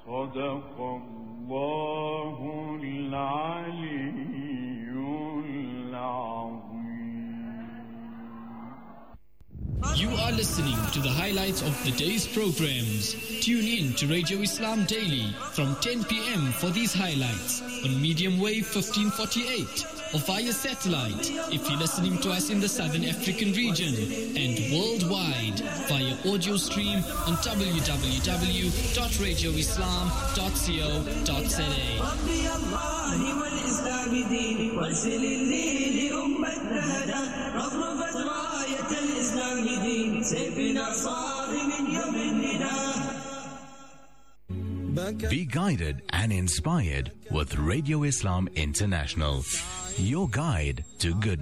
صدق الله العلي العظيم. You are listening to the highlights of the day's programs. Tune in to Radio Islam Daily from 10 p.m. for these highlights on medium wave 1548 or via satellite if you're listening to us in the Southern African region, and worldwide via audio stream on www.radioislam.co.za. Be guided and inspired with Radio Islam International, your guide to good.